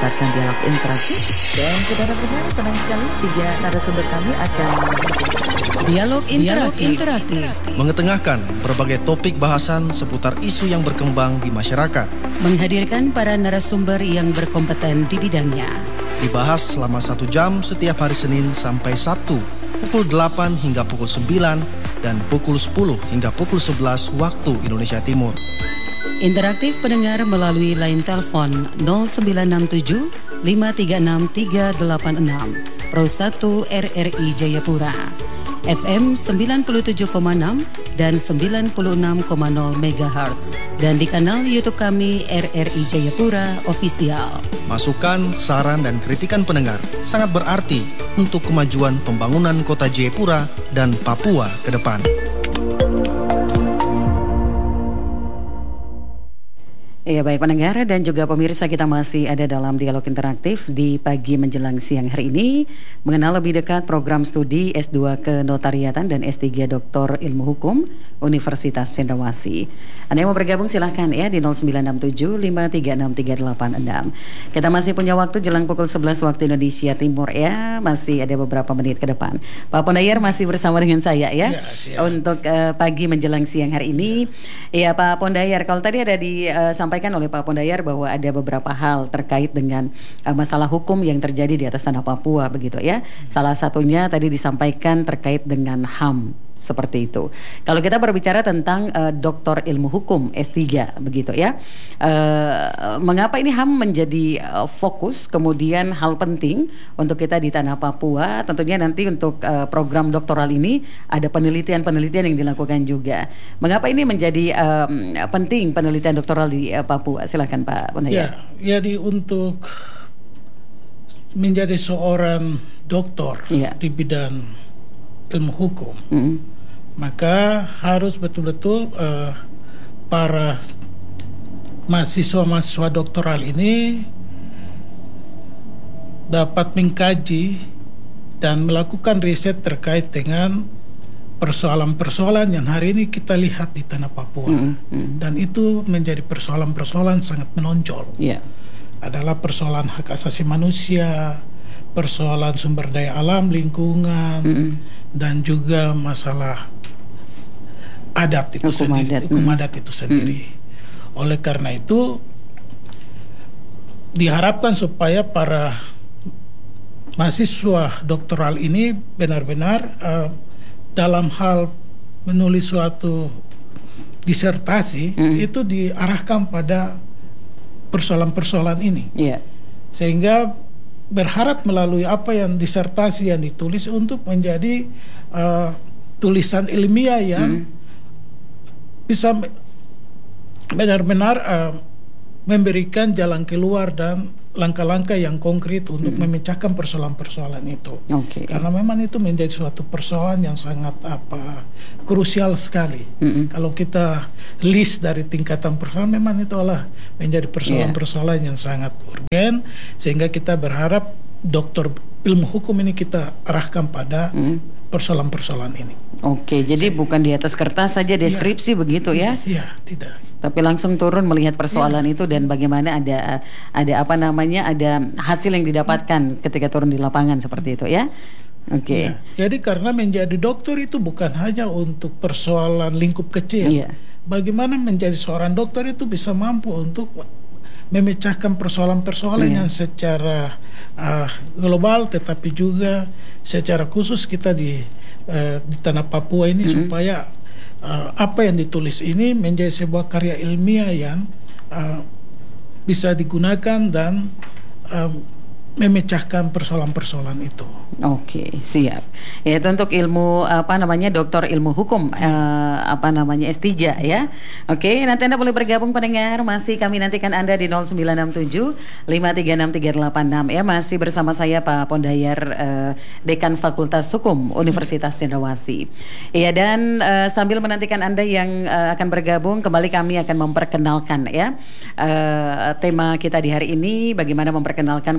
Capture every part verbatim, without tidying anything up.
mendengarkan dialog interaktif. Dan saudara pendengar, tenang sekali, tiga narasumber kami akan dialog interaktif, interaktif. mengetengahkan berbagai topik bahasan seputar isu yang berkembang di masyarakat. Menghadirkan para narasumber yang berkompeten di bidangnya. Dibahas selama satu jam setiap hari Senin sampai Sabtu, pukul delapan hingga pukul sembilan dan pukul sepuluh hingga pukul sebelas waktu Indonesia Timur. Interaktif pendengar melalui line telepon nol sembilan enam tujuh lima tiga enam tiga delapan enam Pro satu R R I Jayapura, F M sembilan puluh tujuh koma enam dan sembilan puluh enam koma nol megahertz, dan di kanal YouTube kami R R I Jayapura Official. Masukan, saran, dan kritikan pendengar sangat berarti untuk kemajuan pembangunan kota Jayapura dan Papua ke depan. Ya, baik pendengar dan juga pemirsa, kita masih ada dalam dialog interaktif di pagi menjelang siang hari ini, mengenal lebih dekat program studi S dua Kenotariatan dan S tiga Doktor Ilmu Hukum Universitas Cendrawasih. Anda yang mau bergabung silahkan ya di nol sembilan enam tujuh lima tiga enam tiga delapan enam. Kita masih punya waktu jelang pukul sebelas waktu Indonesia Timur ya, masih ada beberapa menit ke depan. Pak Pondayar masih bersama dengan saya ya, ya untuk uh, pagi menjelang siang hari ini. Ya, ya Pak Pondayar, kalau tadi ada disampaikan uh, oleh Pak Pondayar bahwa ada beberapa hal terkait dengan uh, masalah hukum yang terjadi di atas tanah Papua begitu ya. Salah satunya tadi disampaikan terkait dengan H A M seperti itu. Kalau kita berbicara tentang uh, doktor ilmu hukum S tiga begitu ya, uh, mengapa ini H A M menjadi uh, fokus kemudian hal penting untuk kita di tanah Papua? Tentunya nanti untuk uh, program doktoral ini ada penelitian-penelitian yang dilakukan juga. Mengapa ini menjadi um, penting penelitian doktoral di uh, Papua? Silakan Pak Pondayar. Ya, jadi untuk menjadi seorang doktor ya. di bidang ilmu hukum, mm. maka harus betul-betul uh, para mahasiswa-mahasiswa doktoral ini dapat mengkaji dan melakukan riset terkait dengan persoalan-persoalan yang hari ini kita lihat di tanah Papua, mm. Mm. dan itu menjadi persoalan-persoalan sangat menonjol. Yeah. Adalah persoalan hak asasi manusia, persoalan sumber daya alam, lingkungan, mm. dan juga masalah adat itu hukum sendiri, adat. hukum adat itu sendiri. Mm. Oleh karena itu diharapkan supaya para mahasiswa doktoral ini benar-benar uh, dalam hal menulis suatu disertasi mm. itu diarahkan pada persoalan-persoalan ini, yeah. sehingga berharap melalui apa yang disertasi yang ditulis untuk menjadi uh, tulisan ilmiah yang hmm. bisa benar-benar uh, memberikan jalan keluar dan langkah-langkah yang konkret untuk hmm. memecahkan persoalan-persoalan itu. Okay. Karena memang itu menjadi suatu persoalan yang sangat apa krusial sekali. Hmm. Kalau kita list dari tingkatan persoalan, memang itu adalah menjadi persoalan-persoalan yeah. yang sangat urgen, sehingga kita berharap doktor ilmu hukum ini kita arahkan pada hmm. persoalan-persoalan ini. Oke, jadi Saya, bukan di atas kertas saja deskripsi ya, begitu ya? Iya, tidak. Tapi langsung turun melihat persoalan ya. itu dan bagaimana ada ada apa namanya ada hasil yang didapatkan ketika turun di lapangan seperti itu ya. Oke. Ya, jadi karena menjadi dokter itu bukan hanya untuk persoalan lingkup kecil. Ya. Bagaimana menjadi seorang dokter itu bisa mampu untuk memecahkan persoalan-persoalan yeah. yang secara uh, global, tetapi juga secara khusus kita di uh, di tanah Papua ini, mm-hmm. supaya uh, apa yang ditulis ini menjadi sebuah karya ilmiah yang uh, bisa digunakan dan uh, memecahkan persoalan-persoalan itu. Oke, siap. Ya, itu untuk ilmu apa namanya doktor ilmu hukum eh, apa namanya S tiga ya. Oke, nanti Anda boleh bergabung pendengar, masih kami nantikan Anda di nol sembilan enam tujuh lima tiga enam tiga delapan enam ya, masih bersama saya Pak Pondayar eh, Dekan Fakultas Hukum Universitas Cendrawasih. Ya, dan eh, sambil menantikan Anda yang eh, akan bergabung, kembali kami akan memperkenalkan ya eh, tema kita di hari ini, bagaimana memperkenalkan program studi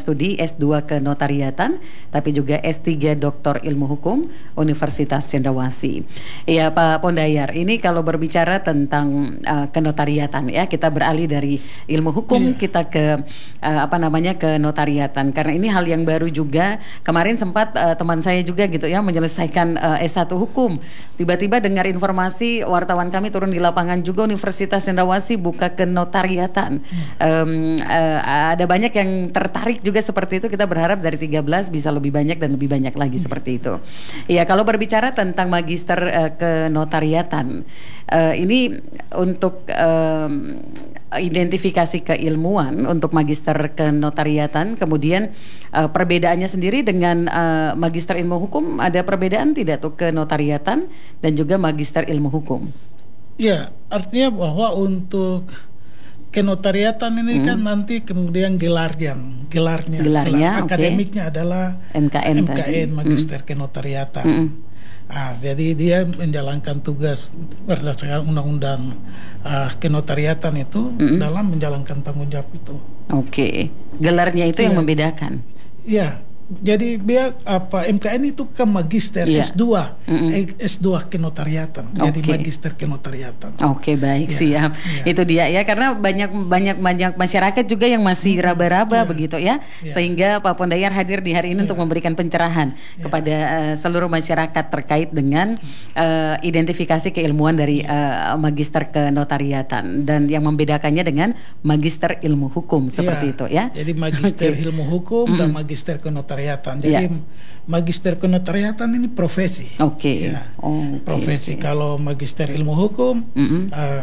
studi S dua Kenotariatan, tapi juga S tiga Doktor Ilmu Hukum Universitas Cendrawasih. Ya Pak Pondayar, ini kalau berbicara tentang uh, kenotariatan ya, kita beralih dari ilmu hukum yeah. kita ke uh, apa namanya kenotariatan, karena ini hal yang baru juga. Kemarin sempat uh, teman saya juga gitu ya menyelesaikan uh, S satu Hukum, tiba-tiba dengar informasi wartawan kami turun di lapangan juga Universitas Cendrawasih buka kenotariatan. Um, uh, ada banyak yang tertarik juga seperti itu. Kita berharap dari tiga belas bisa lebih banyak dan lebih banyak lagi seperti itu. Ya, kalau berbicara tentang magister uh, kenotariatan, uh, ini untuk um, identifikasi keilmuan untuk magister kenotariatan, kemudian uh, perbedaannya sendiri dengan uh, magister ilmu hukum, ada perbedaan tidak tuh kenotariatan dan juga magister ilmu hukum? Ya, artinya bahwa untuk kenotariatan ini hmm. kan nanti kemudian gelarnya, gelarnya, gelarnya gelar akademiknya okay. adalah M K N, M K N tadi. Magister hmm. Kenotariatan. Hmm. Ah, jadi dia menjalankan tugas berdasarkan undang-undang uh, kenotariatan itu hmm. dalam menjalankan tanggung jawab itu. Oke, okay. Gelarnya itu ya. Yang membedakan. Iya. Jadi dia apa M K N itu kan magister yeah. S dua mm-hmm. S dua kenotariatan. Jadi okay. magister kenotariatan. Oke, okay, baik, yeah. siap. Yeah. Itu dia ya, karena banyak banyak banyak masyarakat juga yang masih raba-raba yeah. begitu ya. Yeah. Sehingga Pak Pondayar hadir di hari ini yeah. untuk memberikan pencerahan yeah. kepada uh, seluruh masyarakat terkait dengan uh, identifikasi keilmuan dari uh, magister kenotariatan dan yang membedakannya dengan magister ilmu hukum seperti yeah. itu ya. Jadi magister okay. ilmu hukum mm-hmm. dan magister kenotariatan. Jadi ya. Magister kenotariatan ini profesi. Oke. Okay. Ya. Oh, okay, profesi. Okay. Kalau magister ilmu hukum mm-hmm. uh,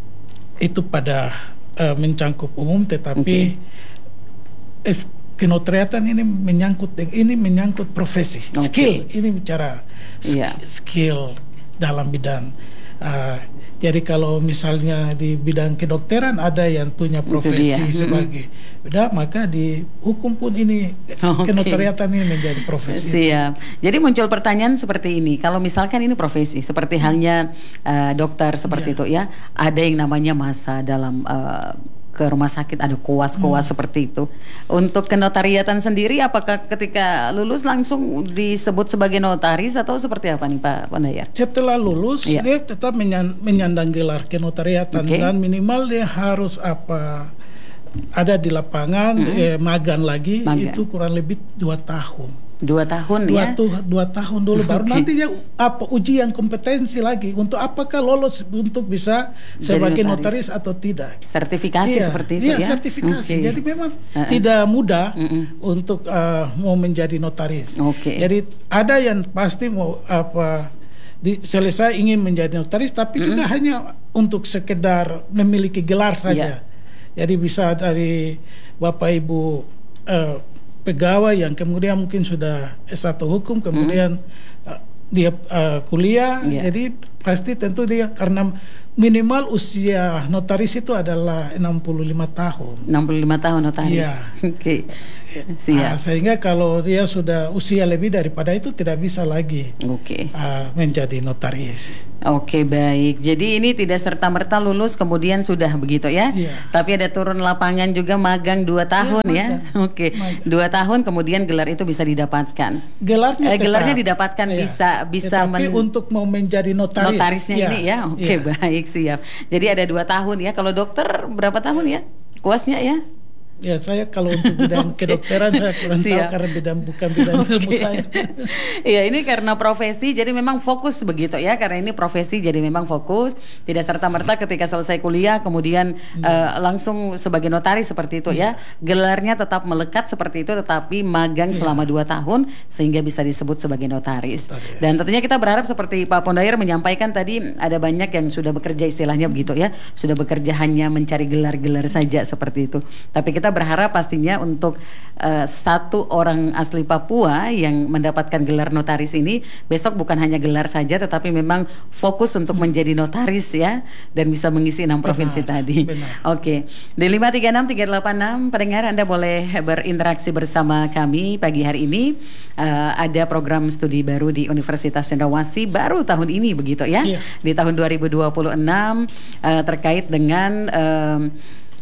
itu pada uh, mencangkup umum, tetapi okay. eh, kenotariatan ini menyangkut ini menyangkut profesi, okay. skill. Ini bicara sk- yeah. skill dalam bidang. Uh, Jadi kalau misalnya di bidang kedokteran ada yang punya profesi sebagai beda, maka di hukum pun ini okay. kenotariatan ini menjadi profesi. Siap. Jadi muncul pertanyaan seperti ini, kalau misalkan ini profesi seperti halnya uh, dokter seperti ya. itu ya, ada yang namanya masa dalam uh, ke rumah sakit, ada koas-koas hmm. seperti itu. Untuk kenotariatan sendiri, apakah ketika lulus langsung disebut sebagai notaris atau seperti apa nih Pak Pondayar? Setelah lulus ya. dia tetap menyandang gelar kenotariatan okay. dan minimal dia harus apa ada di lapangan hmm. eh, magang lagi magang. Itu kurang lebih dua tahun. Dua tahun dua ya? Tuh, dua tahun dulu baru okay. nanti ya apa ujian kompetensi lagi untuk apakah lolos untuk bisa sebagai notaris. notaris atau tidak. Sertifikasi iya, seperti itu iya, ya? sertifikasi. Okay. Jadi memang uh-uh. tidak mudah uh-uh. untuk uh, mau menjadi notaris. Okay. Jadi ada yang pasti mau apa di, selesai ingin menjadi notaris, tapi uh-uh. juga hanya untuk sekedar memiliki gelar saja. Yeah. Jadi bisa dari Bapak Ibu uh, pegawai yang kemudian mungkin sudah S satu hukum, kemudian mm. uh, dia uh, kuliah, yeah. jadi pasti tentu dia karena minimal usia notaris itu adalah enam puluh lima tahun. enam puluh lima tahun notaris. Yeah. Oke. Okay. Siap. Uh, sehingga kalau dia sudah usia lebih daripada itu tidak bisa lagi okay. uh, menjadi notaris. Oke, okay, baik. Jadi ini tidak serta-merta lulus kemudian sudah begitu ya. Yeah. Tapi ada turun lapangan juga magang dua tahun yeah, ya. Oke. Okay. Dua tahun kemudian gelar itu bisa didapatkan. Gelarnya eh, gelarnya didapatkan yeah. bisa bisa tapi men- untuk mau menjadi notaris. Notarisnya yeah. ini ya. Oke, okay, yeah. baik, siap. Jadi ada dua tahun ya. Kalau dokter berapa tahun ya? Kuasnya ya? Ya, saya kalau untuk bidang okay. kedokteran saya kurang Siap. tahu karena bidang bukan bidang okay. ilmu saya. Iya, ini karena profesi jadi memang fokus begitu ya. Karena ini profesi jadi memang fokus, tidak serta-merta ketika selesai kuliah kemudian hmm. uh, langsung sebagai notaris seperti itu ya. ya. Gelarnya tetap melekat seperti itu tetapi magang ya. selama dua tahun sehingga bisa disebut sebagai notaris. notaris. Dan tentunya kita berharap seperti Pak Pondayar menyampaikan tadi ada banyak yang sudah bekerja istilahnya hmm. begitu ya. Sudah bekerja hanya mencari gelar-gelar saja seperti itu. Tapi kita berharap pastinya untuk uh, satu orang asli Papua yang mendapatkan gelar notaris ini besok bukan hanya gelar saja tetapi memang fokus untuk hmm. menjadi notaris ya dan bisa mengisi enam provinsi benar, tadi. Oke. Okay. Di lima tiga enam tiga delapan enam pendengar Anda boleh berinteraksi bersama kami pagi hari ini. Uh, ada program studi baru di Universitas Cendrawasih baru tahun ini begitu ya. Yeah. Di tahun dua ribu dua puluh enam uh, terkait dengan uh,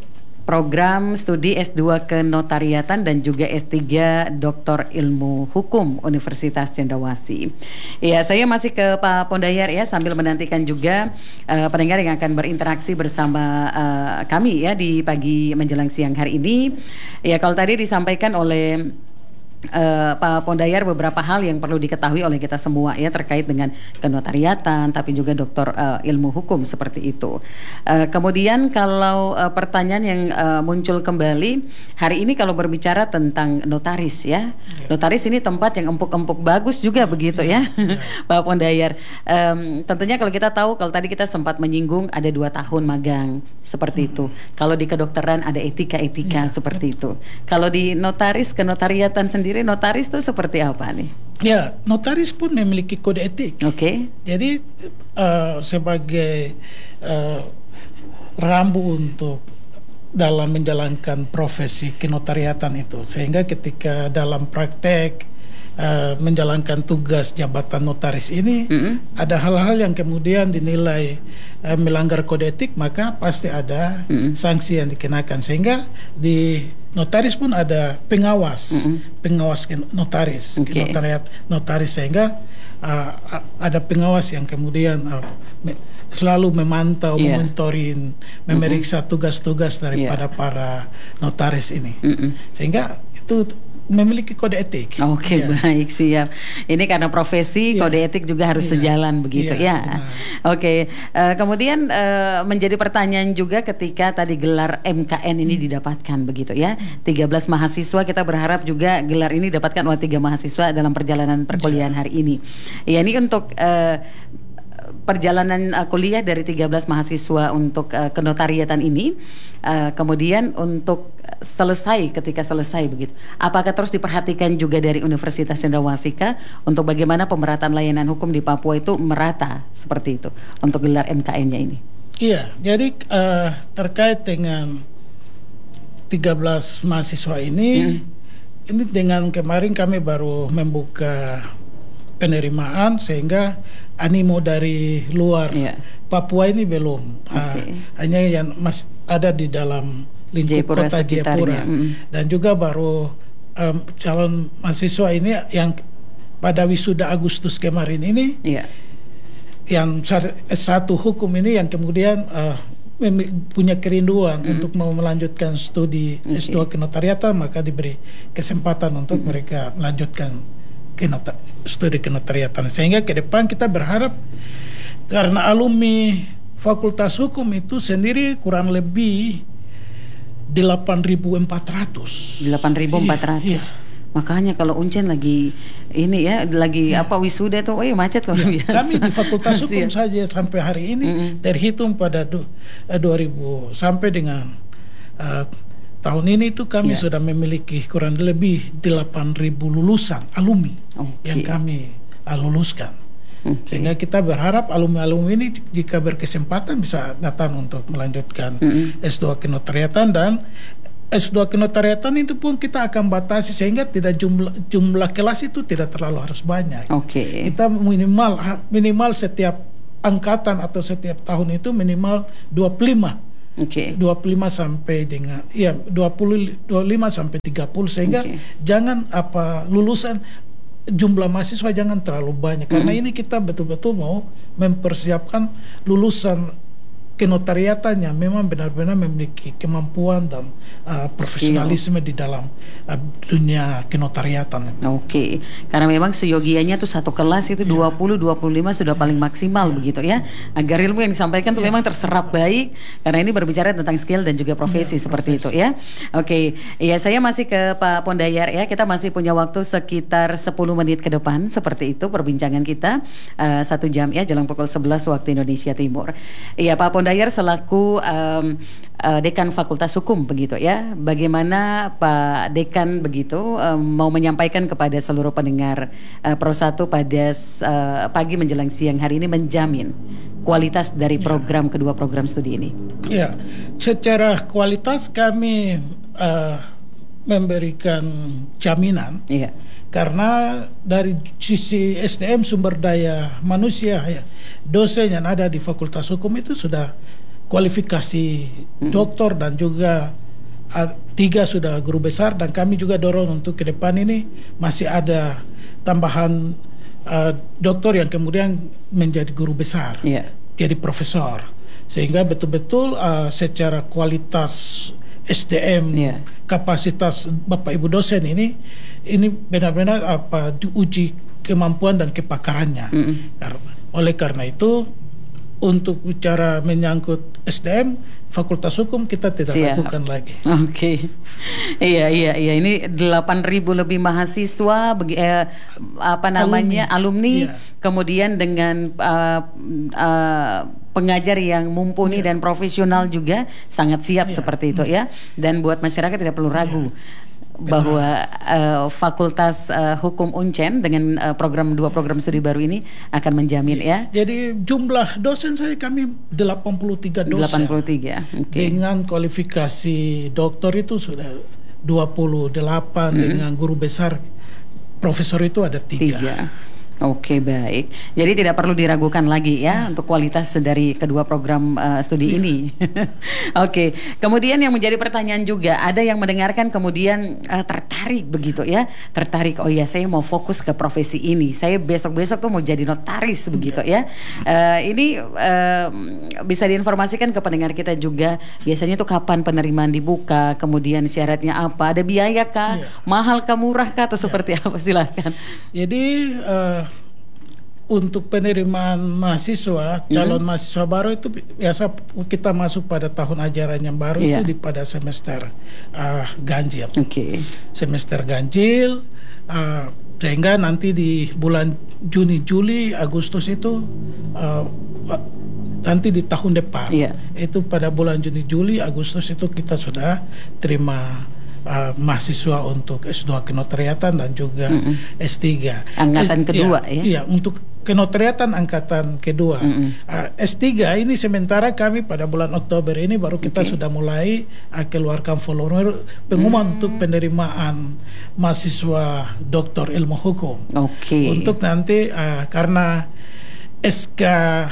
program studi S dua Kenotariatan dan juga S tiga Doktor Ilmu Hukum Universitas Cendrawasih. Ya, saya masih ke Pak Pondayar ya, sambil menantikan juga uh, pendengar yang akan berinteraksi bersama uh, kami ya di pagi menjelang siang hari ini. Ya, kalau tadi disampaikan oleh Uh, Pak Pondayar beberapa hal yang perlu diketahui oleh kita semua ya terkait dengan kenotariatan, tapi juga doktor uh, ilmu hukum seperti itu. Uh, kemudian kalau uh, pertanyaan yang uh, muncul kembali hari ini kalau berbicara tentang notaris ya, ya. Notaris ini tempat yang empuk-empuk bagus juga begitu ya, ya. Pak Pondayar. Um, tentunya kalau kita tahu, kalau tadi kita sempat menyinggung ada dua tahun magang seperti hmm. itu. Kalau di kedokteran ada etika-etika ya. Seperti itu. Kalau di notaris kenotariatan sendiri, notaris itu seperti apa nih? Ya, notaris pun memiliki kode etik. Oke. Okay. Jadi uh, sebagai uh, rambu untuk dalam menjalankan profesi kenotariatan itu, sehingga ketika dalam praktek uh, menjalankan tugas jabatan notaris ini, mm-hmm. ada hal-hal yang kemudian dinilai uh, melanggar kode etik, maka pasti ada mm-hmm. sanksi yang dikenakan. Sehingga di notaris pun ada pengawas, mm-hmm. pengawas notaris, okay. notariat notaris, sehingga uh, ada pengawas yang kemudian uh, me, selalu memantau, yeah. memonitorin, memeriksa mm-hmm. tugas-tugas daripada yeah. para notaris ini, mm-hmm. sehingga itu memiliki kode etik. Oke, okay, ya. Baik, siap. Ini karena profesi, ya. Kode etik juga harus ya. Sejalan begitu ya. ya. Oke, okay. uh, kemudian uh, menjadi pertanyaan juga ketika tadi gelar M K N ini hmm. didapatkan begitu ya. tiga belas mahasiswa, kita berharap juga gelar ini didapatkan oleh tiga mahasiswa dalam perjalanan perkuliahan hari ini. Ya, ini untuk uh, perjalanan uh, kuliah dari tiga belas mahasiswa untuk uh, kenotariatan ini, uh, kemudian untuk selesai, ketika selesai begitu, apakah terus diperhatikan juga dari Universitas Cendrawasih untuk bagaimana pemerataan layanan hukum di Papua itu merata seperti itu untuk gelar M K N-nya ini? Iya, jadi uh, terkait dengan tiga belas mahasiswa ini, hmm. ini dengan kemarin kami baru membuka penerimaan, sehingga animo dari luar yeah. Papua ini belum, okay. uh, hanya yang masih ada di dalam lingkup Jayapura kota Jayapura, mm. dan juga baru um, calon mahasiswa ini yang pada wisuda Agustus kemarin ini, yeah. yang S satu hukum ini yang kemudian uh, punya kerinduan mm. untuk mau melanjutkan studi okay. S dua kenotariatan, maka diberi kesempatan untuk mm. mereka melanjutkan kenota, studi kenotariatan. Sehingga ke depan kita berharap, karena alumni Fakultas Hukum itu sendiri kurang lebih delapan ribu empat ratus. delapan ribu empat ratus. Iya, iya. Makanya kalau Uncen lagi ini ya, lagi iya. apa wisuda tuh, oh iya macet loh iya. biasa. Kami di Fakultas Hukum saja sampai hari ini mm-hmm. terhitung pada du, uh, dua ribu sampai dengan uh, tahun ini itu kami yeah. sudah memiliki kurang lebih delapan ribu lulusan alumni okay. yang kami uh, luluskan. Okay. Sehingga kita berharap alumni-alumni ini jika berkesempatan bisa datang untuk melanjutkan mm-hmm. S dua kenotariatan, dan S dua kenotariatan itu pun kita akan batasi sehingga tidak jumlah jumlah kelas itu tidak terlalu harus banyak. Okay. Kita minimal minimal setiap angkatan atau setiap tahun itu minimal dua puluh lima. Okay. dua puluh lima sampai dengan ya dua puluh dua puluh lima sampai tiga puluh, sehingga okay. jangan apa lulusan jumlah mahasiswa jangan terlalu banyak, karena mm-hmm. ini kita betul-betul mau mempersiapkan lulusan kenotariatan yang memang benar-benar memiliki kemampuan dan uh, profesionalisme Skill. di dalam uh, dunia kenotariatan. Oke, okay. Karena memang seyogianya tuh satu kelas itu yeah. dua puluh dua puluh lima sudah yeah. paling maksimal yeah. begitu ya. Agar ilmu yang disampaikan tuh yeah. memang terserap baik, karena ini berbicara tentang skill dan juga profesi yeah, seperti profesi. itu ya. Oke, okay. Ya saya masih ke Pak Pondayar ya. Kita masih punya waktu sekitar sepuluh menit ke depan seperti itu perbincangan kita uh, satu jam ya, jelang pukul sebelas waktu Indonesia Timur. Iya Pak Pondayar Pondayar selaku um, uh, Dekan Fakultas Hukum begitu ya, bagaimana Pak Dekan begitu um, mau menyampaikan kepada seluruh pendengar uh, Pro satu pada uh, pagi menjelang siang hari ini menjamin kualitas dari program ya. kedua program studi ini? Ya, secara kualitas kami uh, memberikan jaminan. Iya. Karena dari sisi S D M sumber daya manusia ya, dosen yang ada di Fakultas Hukum itu sudah kualifikasi mm-hmm. doktor dan juga uh, tiga sudah guru besar, dan kami juga dorong untuk ke depan ini masih ada tambahan uh, doktor yang kemudian menjadi guru besar, yeah. jadi profesor, sehingga betul-betul uh, secara kualitas S D M, yeah. kapasitas Bapak Ibu dosen ini ini benar-benar apa diuji kemampuan dan kepakarannya. Mm-hmm. Karena, oleh karena itu untuk bicara menyangkut S D M Fakultas Hukum kita tidak Siap. lakukan lagi. Oke, okay. iya iya iya ini delapan ribu lebih mahasiswa, begi, eh, apa namanya alumni, alumni yeah. kemudian dengan uh, uh, pengajar yang mumpuni yeah. dan profesional juga sangat siap yeah. seperti itu ya. Dan buat masyarakat tidak perlu ragu. Yeah. bahwa uh, Fakultas uh, Hukum Uncen dengan uh, program dua program studi baru ini akan menjamin ya. Jadi jumlah dosen saya kami delapan puluh tiga dosen. delapan puluh tiga. Okay. Dengan kualifikasi doktor itu sudah dua puluh delapan, mm-hmm. dengan guru besar profesor itu ada tiga. Tiga. Oke, baik. Jadi tidak perlu diragukan lagi ya hmm. untuk kualitas dari kedua program uh, studi yeah. ini. Oke. Kemudian yang menjadi pertanyaan juga, ada yang mendengarkan kemudian uh, tertarik begitu ya, tertarik. Oh ya, saya mau fokus ke profesi ini. Saya besok-besok tuh mau jadi notaris begitu ya. Uh, ini uh, bisa diinformasikan ke pendengar kita juga. Biasanya tuh kapan penerimaan dibuka, kemudian syaratnya apa? Ada biaya kah? Yeah. Mahal kah, murah kah, atau yeah. seperti apa? Silakan. Jadi uh, untuk penerimaan mahasiswa, calon hmm. mahasiswa baru itu biasa kita masuk pada tahun ajaran yang baru yeah. itu di pada semester uh, ganjil. Okay. Semester ganjil, uh, sehingga nanti di bulan Juni, Juli, Agustus itu uh, nanti di tahun depan. Yeah. Itu pada bulan Juni, Juli, Agustus itu kita sudah terima Uh, mahasiswa untuk S dua kenotariatan dan juga mm-hmm. S tiga. Angkatan S, kedua ya, ya? Iya, untuk kenotariatan angkatan kedua. Mm-hmm. uh, S tiga ini sementara kami pada bulan Oktober ini baru kita okay. sudah mulai uh, keluarkan formulir pengumuman mm-hmm. untuk penerimaan mahasiswa doktor ilmu hukum. Okay. Untuk nanti uh, karena S K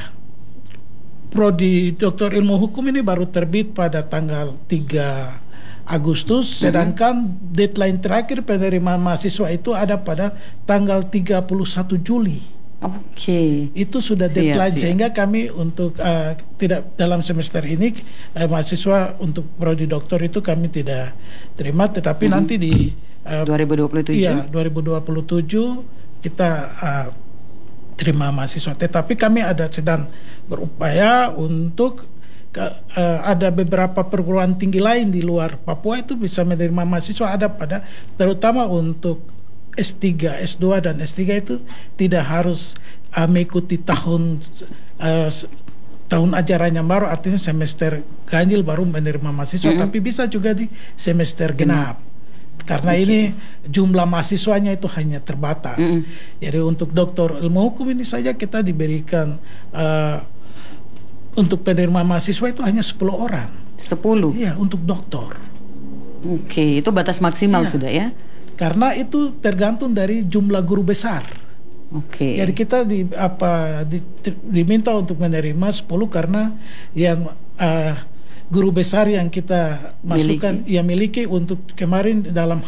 Prodi Doktor Ilmu Hukum ini baru terbit pada tanggal tiga Agustus, mm-hmm. sedangkan deadline terakhir penerimaan mahasiswa itu ada pada tanggal tiga puluh satu Juli. Oke. Okay. Itu sudah deadline, siap, siap. Sehingga kami untuk uh, tidak dalam semester ini uh, mahasiswa untuk prodi doktor itu kami tidak terima, tetapi mm-hmm. nanti di uh, dua ribu dua puluh tujuh. Iya, dua ribu dua puluh tujuh kita uh, terima mahasiswa. Tetapi kami ada sedang berupaya untuk Uh, ada beberapa perguruan tinggi lain di luar Papua itu bisa menerima mahasiswa, ada pada terutama untuk S tiga, S dua dan S tiga itu tidak harus uh, mengikuti tahun uh, tahun ajaran yang baru, artinya semester ganjil baru menerima mahasiswa, mm-hmm. tapi bisa juga di semester genap. Mm-hmm. Karena okay. ini jumlah mahasiswanya itu hanya terbatas. Mm-hmm. Jadi untuk doktor ilmu hukum ini saja kita diberikan uh, untuk penerima mahasiswa itu hanya sepuluh orang. sepuluh? Iya, untuk doktor. Oke, itu batas maksimal ya. Sudah ya? Karena itu tergantung dari jumlah guru besar. Oke. Jadi kita di apa di, diminta untuk menerima sepuluh karena yang uh, guru besar yang kita masukkan, miliki. yang miliki untuk kemarin dalam